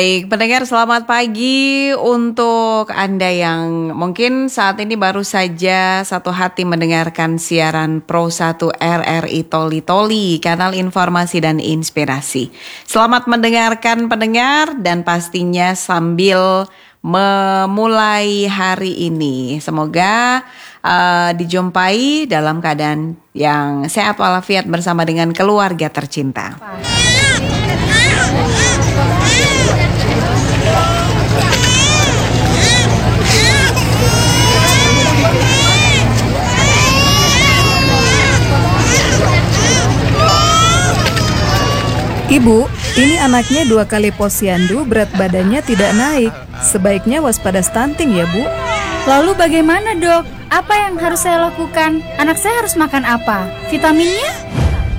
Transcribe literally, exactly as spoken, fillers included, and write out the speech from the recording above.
Baik, pendengar selamat pagi untuk Anda yang mungkin saat ini baru saja satu hati mendengarkan siaran Pro satu R R I Toli Toli, kanal informasi dan inspirasi. Selamat mendengarkan pendengar dan pastinya sambil memulai hari ini. Semoga uh, dijumpai dalam keadaan yang sehat walafiat bersama dengan keluarga tercinta. Ibu, ini anaknya dua kali posyandu, berat badannya tidak naik. Sebaiknya waspada stunting ya, Bu. Lalu bagaimana, Dok? Apa yang harus saya lakukan? Anak saya harus makan apa? Vitaminnya?